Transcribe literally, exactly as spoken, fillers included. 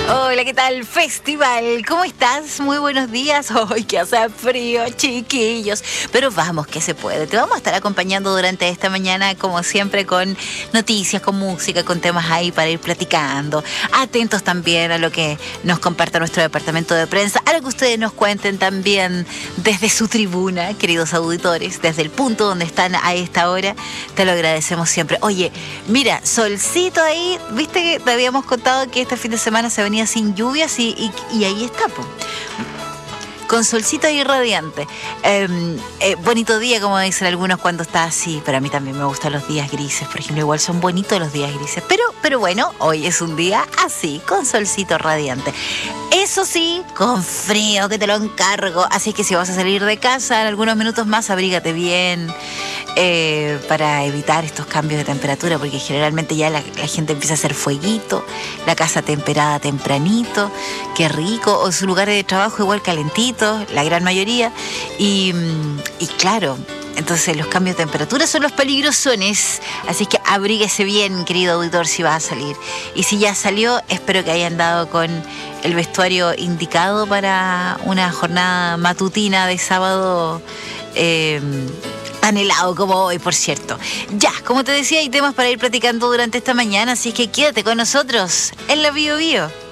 Hola, ¿qué tal? Festival, ¿cómo estás? Muy buenos días. Hoy que hace frío, chiquillos. Pero vamos, que se puede. Te vamos a estar acompañando durante esta mañana, como siempre, con noticias, con música, con temas ahí para ir platicando. Atentos también a lo que nos comparta nuestro departamento de prensa, a lo que ustedes nos cuenten también desde su tribuna, queridos auditores, desde el punto donde están a esta hora. Te lo agradecemos siempre. Oye, mira, solcito ahí, viste que te habíamos contado que este fin de semana se venía sin lluvias y, y, y ahí está, po. Con solcito ahí radiante. Eh, eh, bonito día, como dicen algunos cuando está así, pero a mí también me gustan los días grises, por ejemplo, igual son bonitos los días grises, pero, pero bueno, hoy es un día así, con solcito radiante. Eso sí, con frío, que te lo encargo, así que si vas a salir de casa en algunos minutos más, abrígate bien, eh, para evitar estos cambios de temperatura, porque generalmente ya la, la gente empieza a hacer fueguito, la casa temperada tempranito, qué rico, o su lugar de trabajo igual calentito, la gran mayoría, y, y claro, entonces los cambios de temperatura son los peligrosones, así que abríguese bien, querido auditor, si va a salir. Y si ya salió, espero que hayan dado con el vestuario indicado para una jornada matutina de sábado eh, tan helado como hoy, por cierto. Ya, como te decía, hay temas para ir platicando durante esta mañana, así que quédate con nosotros en la Bio Bio.